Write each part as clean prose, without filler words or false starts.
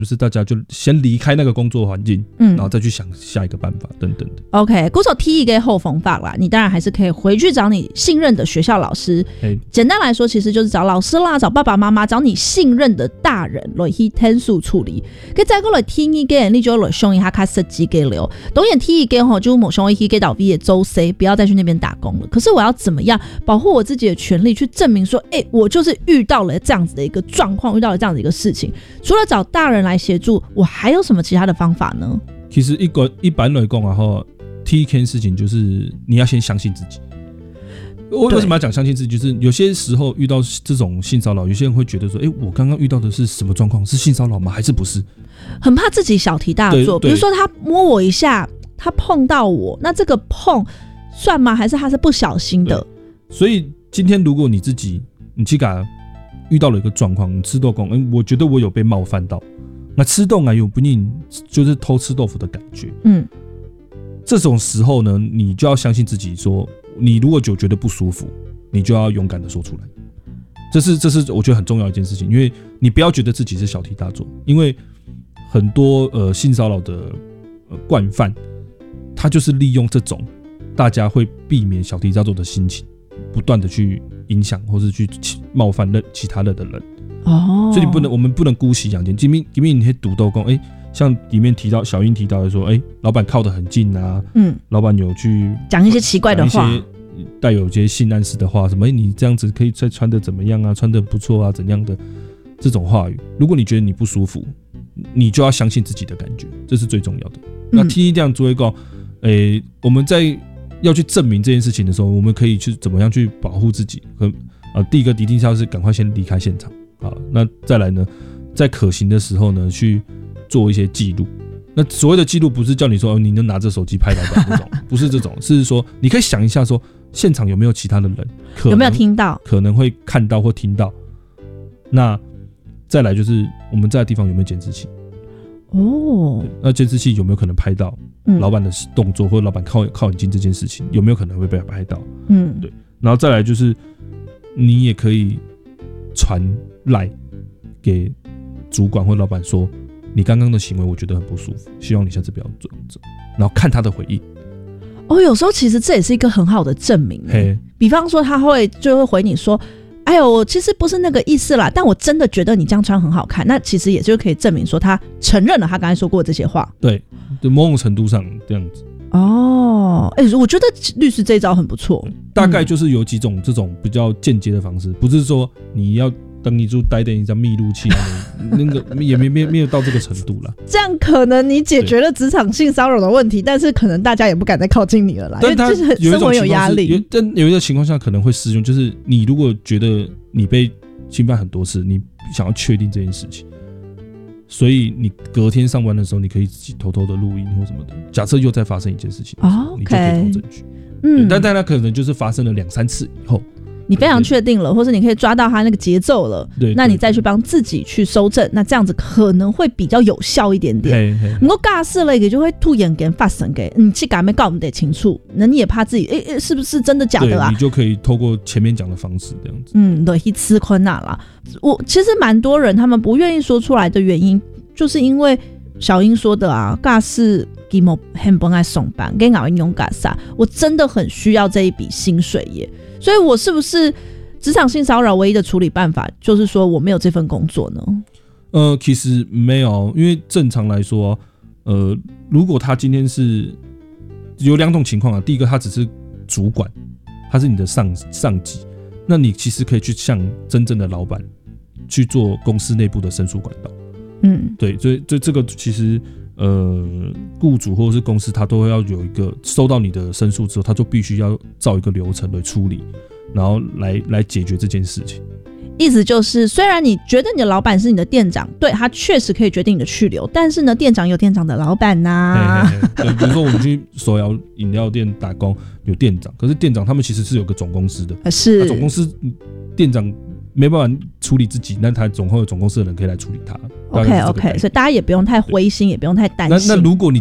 就是大家就先离开那个工作环境，然后再去想下一个办法等等的。 OK， 鼓手提一个后方法啦，你当然还是可以回去找你信任的学校老师。简单来说，其实就是找老师啦，找爸爸妈妈，找你信任的大人来去申诉处理。佢再过来提一个，你就来上一下较实际嘅了。当然提一个吼，就某上一去给到毕业周 C， 不要再去那边打工了。可是我要怎么样保护我自己的权利，去证明说，我就是遇到了这样子的一个状况，遇到了这样子一个事情。除了找大人来协助，我还有什么其他的方法呢？ 其实一般来讲啊，第一件事情就是你要先相信自己。为什么要讲相信自己？就是有些时候遇到这种性骚扰，有些人会觉得说，我刚刚遇到的是什么状况？是性骚扰吗？还是不是？ 很怕自己小题大做。比如说他摸我一下，他碰到我，那这个碰算吗？还是他是不小心的？ 所以今天如果你自己去遇到了一个状况，你吃豆公，我觉得我有被冒犯到，那吃豆啊有不宁就是偷吃豆腐的感觉，这种时候呢，你就要相信自己说，你如果就觉得不舒服，你就要勇敢的说出来，这是我觉得很重要的一件事情，因为你不要觉得自己是小题大做，因为很多性骚扰的惯犯，他就是利用这种大家会避免小题大做的心情，不断的去影响或是去冒犯其他的人。所以我们不能姑息养奸。今天你可以赌斗公，像里面提到小英提到的说，老板靠得很近啊，老板有去讲一些奇怪的话， 一些带有一些性暗示的话，什么你这样子可以再穿得怎么样啊，穿得不错啊，怎样的这种话语，如果你觉得你不舒服，你就要相信自己的感觉，这是最重要的。那第这样做一个，我们在要去证明这件事情的时候，我们可以去怎么样去保护自己？第一个一定是赶快先离开现场。好，那再来呢，在可行的时候呢，去做一些记录。那所谓的记录，不是叫你说你能拿着手机拍老板这种，不是这种，是说你可以想一下说，现场有没有其他的人， 有没有听到， 可能会看到或听到。那再来就是我们在的地方有没有监视器？那监视器有没有可能拍到老板的动作，或者老板靠很近这件事情，有没有可能会被拍到？对。然后再来就是你也可以传赖给主管或老板说，你刚刚的行为我觉得很不舒服，希望你下次不要做，然后看他的回应。 有时候其实这也是一个很好的证明。比方说他就会回你说，我其实不是那个意思啦，但我真的觉得你这样穿很好看，那其实也就可以证明说他承认了他刚才说过这些话。 对，某种程度上这样子。 我觉得律师这一招很不错。 大概就是有几种这种比较间接的方式，不是说你要等你就待一张密录器，那个也没有到这个程度啦。 这样可能你解决了职场性骚扰的问题，但是可能大家也不敢再靠近你了啦，因为就是生活有压力。 但有一个情况下可能会适用，就是你如果觉得你被侵犯很多次，你想要确定这件事情，所以你隔天上班的时候，你可以自己偷偷的录音或什么的。假设又再发生一件事情，你就可以偷证据。但它可能就是发生了2-3次以后， 你非常确定了，或是你可以抓到他那个节奏了，那你再去帮自己去搜证，那这样子可能会比较有效一点点。不过尬事了，也就会突然间发生给你去赶没告我们得清楚，那你也怕自己是不是真的假的啊？ 你就可以透过前面讲的方式这样子。 对，一吃困难啦。我其实蛮多人他们不愿意说出来的原因，就是因为小英说的啊，尬事基本很不爱上班，跟我用尬啥，我真的很需要这一笔薪水耶。所以我是不是职场性骚扰唯一的处理办法就是说我没有这份工作呢？ 其实没有，因为正常来说，如果他今天是有2种情况啊，第一个他只是主管，他是你的上级，那你其实可以去向真正的老板去做公司内部的申诉管道。对，所以这个其实雇主或者是公司，他都要有一个收到你的申诉之后，他就必须要照一个流程来处理，然后来解决这件事情。 意思就是，虽然你觉得你的老板是你的店长，对，他确实可以决定你的去留，但是呢，店长有店长的老板呐。 比如说我们去手摇饮料店打工，有店长，可是店长他们其实是有个总公司的， 是总公司店长没办法处理自己，那他总会有总公司的人可以来处理他。 OK， 所以大家也不用太灰心，也不用太担心。 那如果你今天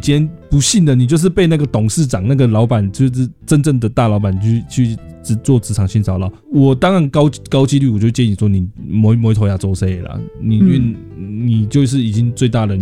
不幸的你就是被那个董事长那个老板就是真正的大老板去做职场性骚扰，我当然高几率我就建议说你摸一头牙周 C 啦，因为你就是已经最大的